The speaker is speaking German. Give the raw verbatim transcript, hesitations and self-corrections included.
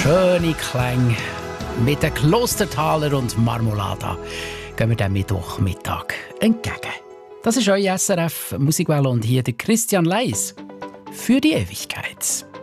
schöne Klänge mit den Klostertaler und Marmolada gehen wir dem Mittwochmittag entgegen. Das ist euer S R F Musikwelle und hier der Christian Leis für die Ewigkeit.